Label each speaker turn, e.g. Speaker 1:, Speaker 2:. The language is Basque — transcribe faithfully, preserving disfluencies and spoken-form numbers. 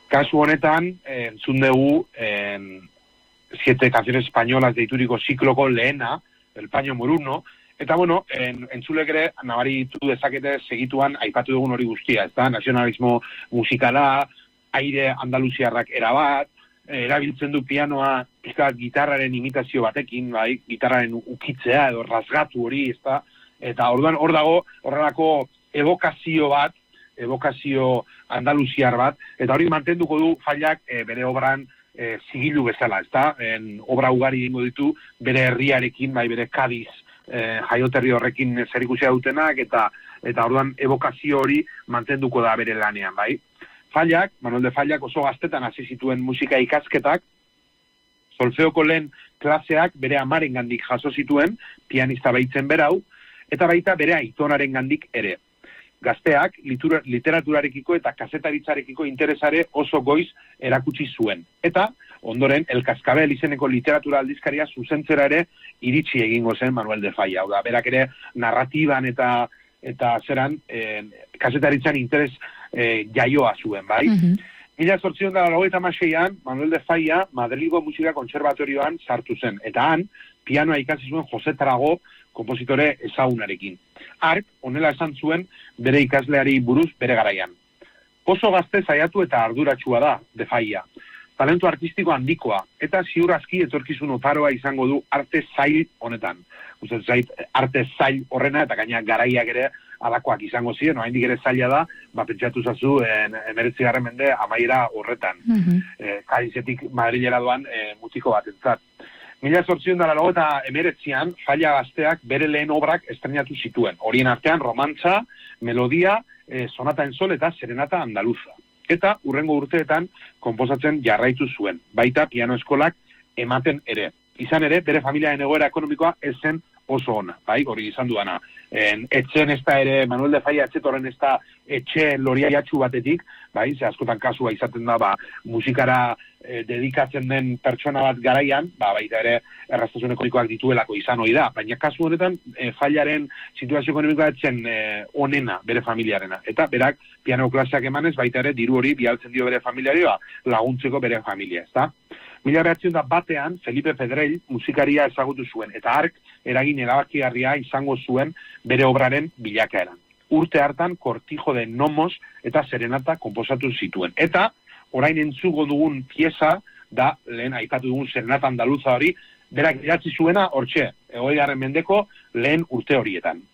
Speaker 1: Kasu honetan, entzun dugu, en, siete canciones españolas deituriko zikloko lehena, El Paño Moruno, eta bueno, en, entzulek ere, nabaritu dezakete segituan aipatu dugun hori guztia, ez da, nazionalismo musikala, aire andaluziarrak erabat, erabiltzen du pianoa, pizka gitarraren imitazio batekin, bai, gitarraren ukitzea edo rasgatu hori, ez da, eta orduan hor dago horrelako evokazio bat, evokazio andaluziar bat, eta hori mantenduko du Fallak e, bere obran e, zigilu bezala, ez da, en, obra ugari egingo ditu bere herriarekin, bai, bere Kadiz e, jaioterri horrekin zerikusia dutenak, eta eta orduan evokazio hori mantenduko da bere lanean, bai. Fallak, Manuel de Fallak oso gaztetan hasi zituen musika ikasketak, solfeoko lehen klaseak bere amaren gandik jaso zituen, pianista baitzen berau, eta baita bere aitonaren gandik ere. Gazteak literaturarekiko eta kazetaritzarekiko interesare oso goiz erakutsi zuen. Eta, ondoren, El Cascabel izeneko literatura aldizkaria zuzentzera ere iritsi egingo zen Manuel de Falla. Hau da, berak ere narratiban eta eta zeran, eh, kazetaritzan interes eh, jaioa zuen, bai? Mm-hmm. Mila zortzion da laurogeita hamaseian, Manuel de Falla Madrilgo Musika Kontserbatorioan sartu zen. Eta han, pianoa ikasi zuen Jose Trago kompositore ezagunarekin. Hark, honela esan zuen, bere ikasleari buruz bere garaian. Oso gazte saiatu eta arduratsua da, de Falla. Talentu artistiko handikoa, eta ziur aski etorkizun oparoa izango du arte zail honetan. Uste zait, arte zail horrena, eta gaina garaiak ere alakoak izango ziren, oraindik ere zaila da, ba, pentsatu zazu, emeretzigarren mende amaiera horretan. Mm-hmm. E, Kadizetik Madrilera doan e, mutiko bat entzat. Mila zortzion dara lago eta emeretzian, Falla gazteak bere lehen obrak estrenatu zituen. Horien artean, romantza, melodia, e, sonata en sol eta serenata andaluza. Eta urrengo urteetan konposatzen jarraitu zuen. Baita piano eskolak ematen ere. Izan ere, bere familiaren egoera ekonomikoa ez zen oso ona, bai, hori izan duana. En, etxen ez da ere, Manuel de Falla etxetorren ez da etxe loriaiatxu batetik, bai, ze askotan kasua izaten da, ba, musikara e, dedikatzen den pertsona bat garaian, ba, baita ere, erraztasun ekonomikoak dituelako izan hori da, baina kasu honetan, e, Fallaren situazio ekonomikoa etzen e, onena bere familiarena, eta berak piano klaseak emanez, baita ere, diru hori bialtzen dio bere familiarioa, laguntzeko bere familia, ez da? Mila behatzen da batean, Felipe Pedrell musikaria ezagutu zuen, eta hark eragin erabakigarria izango zuen bere obraren bilakaeran. Urte hartan, Cortijo de Nomos eta Serenata konposatu zituen. Eta, orain entzugo dugun pieza, da, lehen aipatu dugun Serenata andaluza hori, berak idatzi zuena, hortxe, hogeigarren mendeko lehen urte horietan.